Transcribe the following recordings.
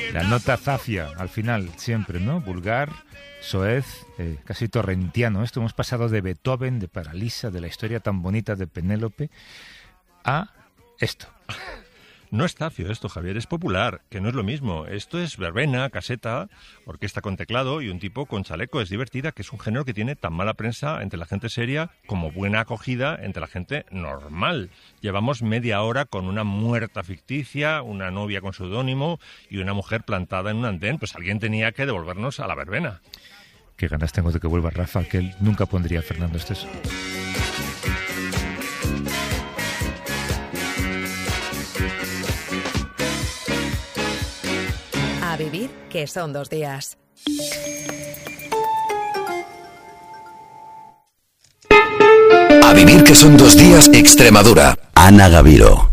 La nota zafia al final, siempre, ¿no? Vulgar, soez, casi torrentiano. Esto hemos pasado de Beethoven, de Paralisa, de la historia tan bonita de Penélope, a esto. No es zafio esto, Javier, es popular, que no es lo mismo. Esto es verbena, caseta, orquesta con teclado y un tipo con chaleco. Es divertida, que es un género que tiene tan mala prensa entre la gente seria como buena acogida entre la gente normal. Llevamos media hora con una muerta ficticia, una novia con seudónimo y una mujer plantada en un andén. Pues alguien tenía que devolvernos a la verbena. Qué ganas tengo de que vuelva Rafa, que él nunca pondría a Fernando Esteso. A vivir, que son 2 días. A vivir, que son 2 días, Extremadura. Ana Gaviro.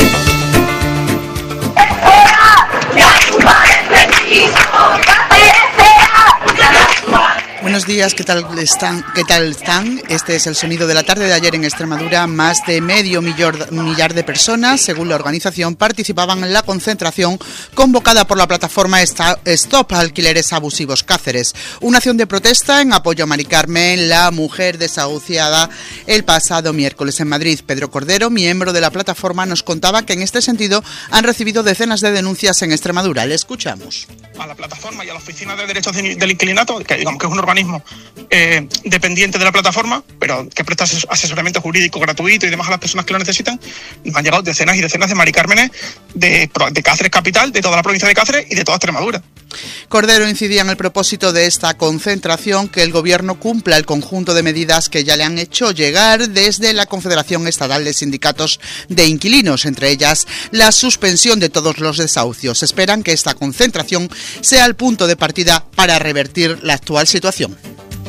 Buenos días, ¿qué tal están? Este es el sonido de la tarde de ayer en Extremadura. Más de medio millar de personas, según la organización, participaban en la concentración convocada por la plataforma Stop Alquileres Abusivos Cáceres. Una acción de protesta en apoyo a Mari Carmen, la mujer desahuciada el pasado miércoles en Madrid. Pedro Cordero, miembro de la plataforma, nos contaba que en este sentido han recibido decenas de denuncias en Extremadura. Le escuchamos. A la plataforma y a la Oficina de Derechos del Inquilinato, que digamos que es un organismo dependiente de la plataforma, pero que presta asesoramiento jurídico gratuito y demás a las personas que lo necesitan. Nos han llegado decenas y decenas de Mari Cármenes de Cáceres capital, de toda la provincia de Cáceres y de toda Extremadura. Cordero incidía en el propósito de esta concentración, que el gobierno cumpla el conjunto de medidas que ya le han hecho llegar desde la Confederación Estatal de Sindicatos de Inquilinos, entre ellas la suspensión de todos los desahucios. Esperan que esta concentración sea el punto de partida para revertir la actual situación.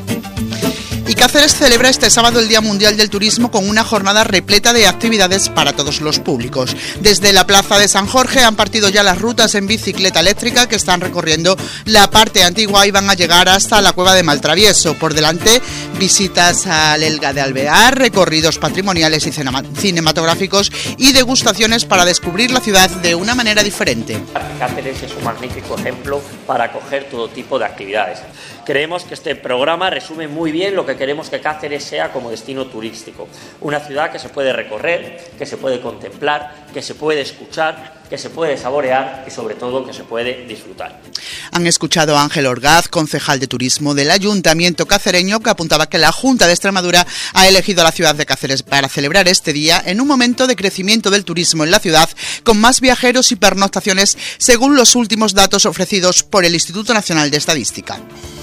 Y Cáceres celebra este sábado el Día Mundial del Turismo con una jornada repleta de actividades para todos los públicos. Desde la Plaza de San Jorge han partido ya las rutas en bicicleta eléctrica que están recorriendo la parte antigua y van a llegar hasta la Cueva de Maltravieso. Por delante, visitas al Elga de Alvear, recorridos patrimoniales y cinematográficos y degustaciones para descubrir la ciudad de una manera diferente. Cáceres es un magnífico ejemplo para acoger todo tipo de actividades. Creemos que este programa resume muy bien lo que queremos que Cáceres sea como destino turístico. Una ciudad que se puede recorrer, que se puede contemplar, que se puede escuchar, que se puede saborear y sobre todo que se puede disfrutar. Han escuchado a Ángel Orgaz, concejal de turismo del Ayuntamiento cacereño, que apuntaba que la Junta de Extremadura ha elegido a la ciudad de Cáceres para celebrar este día en un momento de crecimiento del turismo en la ciudad, con más viajeros y pernoctaciones según los últimos datos ofrecidos por el Instituto Nacional de Estadística.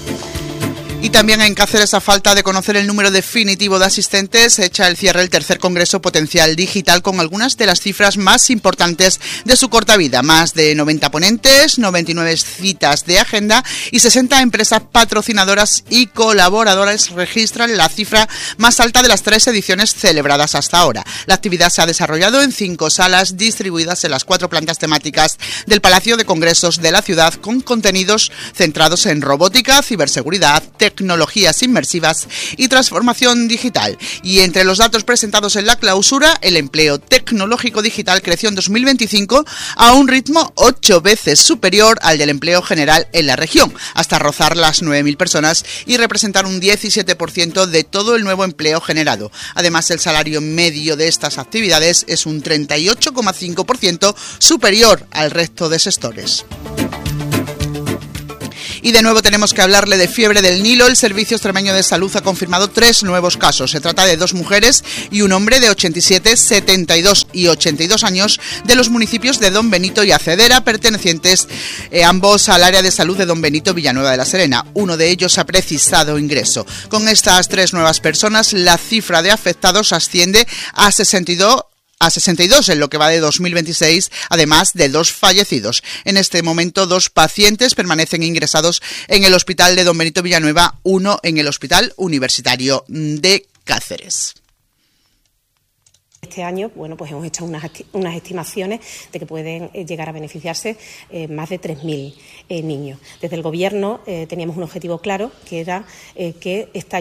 Y también en Cáceres, a falta de conocer el número definitivo de asistentes, echa el cierre el tercer Congreso Potencial Digital con algunas de las cifras más importantes de su corta vida. Más de 90 ponentes, 99 citas de agenda y 60 empresas patrocinadoras y colaboradoras registran la cifra más alta de las 3 ediciones celebradas hasta ahora. La actividad se ha desarrollado en 5 salas distribuidas en las 4 plantas temáticas del Palacio de Congresos de la ciudad, con contenidos centrados en robótica, ciberseguridad, tecnologías inmersivas y transformación digital. Y entre los datos presentados en la clausura, el empleo tecnológico digital creció en 2025 a un ritmo 8 veces superior al del empleo general en la región, hasta rozar las 9.000 personas y representar un 17% de todo el nuevo empleo generado. Además, el salario medio de estas actividades es un 38,5% superior al resto de sectores. Y de nuevo tenemos que hablarle de fiebre del Nilo. El Servicio Extremeño de Salud ha confirmado 3 nuevos casos. Se trata de 2 mujeres y un hombre de 87, 72 y 82 años de los municipios de Don Benito y Acedera, pertenecientes ambos al área de salud de Don Benito, Villanueva de la Serena. Uno de ellos ha precisado ingreso. Con estas 3 nuevas personas, la cifra de afectados asciende a 62 en lo que va de 2026, además de 2 fallecidos. En este momento, 2 pacientes permanecen ingresados en el Hospital de Don Benito Villanueva, 1 en el Hospital Universitario de Cáceres. Este año, bueno, pues hemos hecho unas estimaciones de que pueden llegar a beneficiarse más de 3.000 niños. Desde el Gobierno teníamos un objetivo claro, que era que esta